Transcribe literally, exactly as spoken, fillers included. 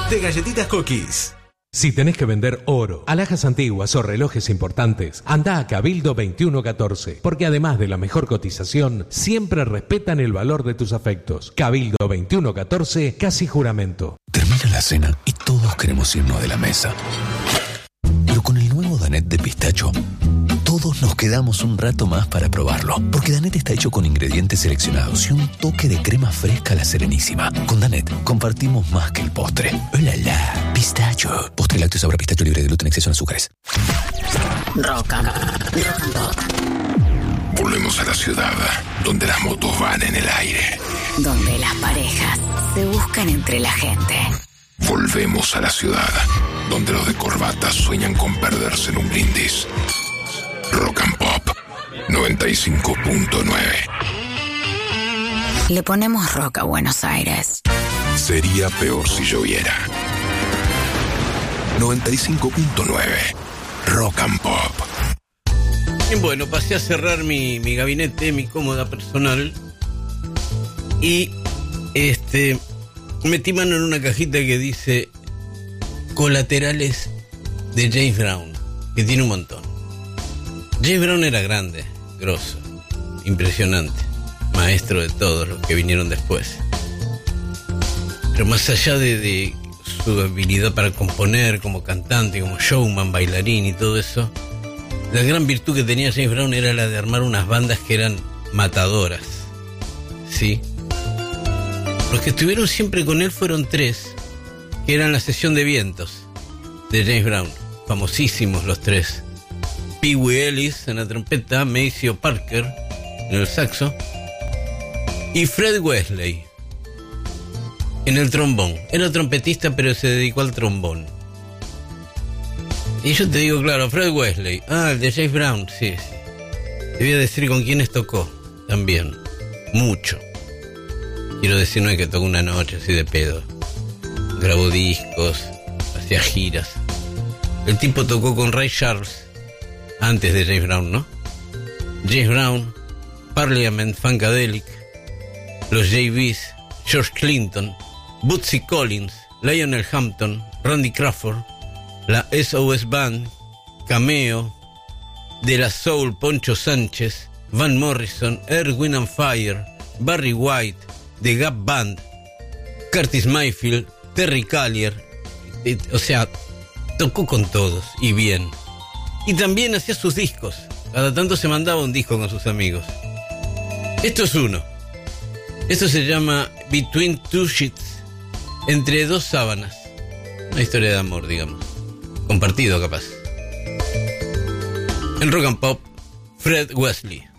de Galletitas Cookies. Si tenés que vender oro, alhajas antiguas o relojes importantes, anda a Cabildo veintiuno catorce, porque además de la mejor cotización, siempre respetan el valor de tus afectos. Cabildo veintiuno catorce, casi juramento. Termina la cena y todos queremos irnos de la mesa. Pero con el nuevo Danette de pistacho, todos nos quedamos un rato más para probarlo, porque Danette está hecho con ingredientes seleccionados y un toque de crema fresca a la Serenísima. Con Danette compartimos más que el postre. ¡Hola, la! Pistacho. Postre lácteo sabor a pistacho libre de gluten, exceso en azúcares. Rock and, rock and pop. Volvemos a la ciudad, donde las motos van en el aire. Donde las parejas se buscan entre la gente. Volvemos a la ciudad, donde los de corbata sueñan con perderse en un brindis. Rock and Pop noventa y cinco punto nueve. Le ponemos rock a Buenos Aires. Sería peor si lloviera. noventa y cinco punto nueve. Rock and Pop. Bien, bueno, pasé a cerrar mi, mi gabinete, mi cómoda personal. Y este metí mano en una cajita que dice colaterales de James Brown, que tiene un montón. James Brown era grande, grosso, impresionante, maestro de todos los que vinieron después. Pero más allá de, de su habilidad para componer como cantante, como showman, bailarín y todo eso, la gran virtud que tenía James Brown era la de armar unas bandas que eran matadoras, ¿sí? Los que estuvieron siempre con él fueron tres, que eran la Sesión de Vientos de James Brown, famosísimos los tres. Pee Wee Ellis en la trompeta, Maceo Parker en el saxo y Fred Wesley en el trombón. Era trompetista, pero se dedicó al trombón. Y yo te digo, claro, Fred Wesley, ah, el de James Brown, sí, sí. Te voy a decir con quiénes tocó también, mucho. Quiero decir, no es que tocó una noche así de pedo. Grabó discos, hacía giras. El tipo tocó con Ray Charles antes de James Brown, ¿no? James Brown, Parliament Funkadelic, los J Bs, George Clinton, Bootsy Collins, Lionel Hampton, Randy Crawford, la S O S Band, Cameo, De La Soul, Poncho Sánchez, Van Morrison, Earth, Wind and Fire, Barry White, The Gap Band, Curtis Mayfield, Terry Callier, eh, o sea, tocó con todos y bien. Y también hacía sus discos. Cada tanto se mandaba un disco con sus amigos. Esto es uno. Esto se llama Between Two Sheets, entre dos sábanas. Una historia de amor, digamos. Compartido, capaz. En Rock and Pop, Fred Wesley.